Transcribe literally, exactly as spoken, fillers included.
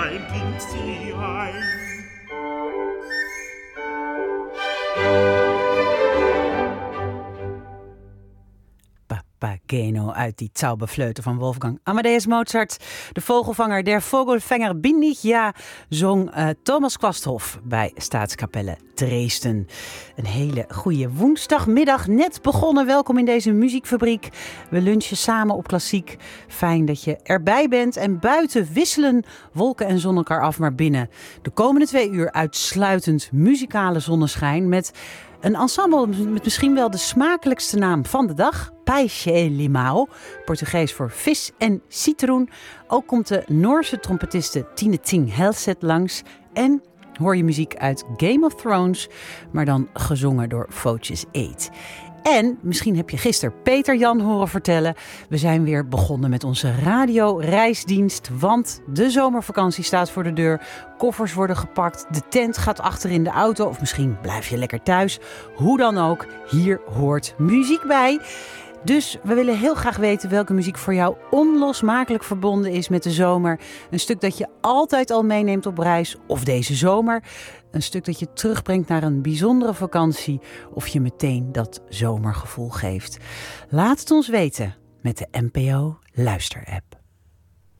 mein Kind, sieh ein. Papageno uit die Zauberflöte van Wolfgang Amadeus Mozart. De vogelvanger der Vogelfänger bin ich, ja, zong uh, Thomas Quasthoff bij Staatskapelle Dresden. Een hele goede woensdagmiddag, net begonnen. Welkom in deze muziekfabriek. We lunchen samen op Klassiek. Fijn dat je erbij bent. En buiten wisselen wolken en zon elkaar af, maar binnen de komende twee uur uitsluitend muzikale zonneschijn met een ensemble met misschien wel de smakelijkste naam van de dag. Peixe e Limão, Portugees voor vis en citroen. Ook komt de Noorse trompetiste Tine Ting Helset langs. En hoor je muziek uit Game of Thrones, maar dan gezongen door Focus acht. En misschien heb je gisteren Peter Jan horen vertellen. We zijn weer begonnen met onze radio-reisdienst. Want de zomervakantie staat voor de deur. Koffers worden gepakt. De tent gaat achter in de auto. Of misschien blijf je lekker thuis. Hoe dan ook, hier hoort muziek bij. Dus we willen heel graag weten welke muziek voor jou onlosmakelijk verbonden is met de zomer. Een stuk dat je altijd al meeneemt op reis of deze zomer. Een stuk dat je terugbrengt naar een bijzondere vakantie of je meteen dat zomergevoel geeft. Laat het ons weten met de N P O Luister-app.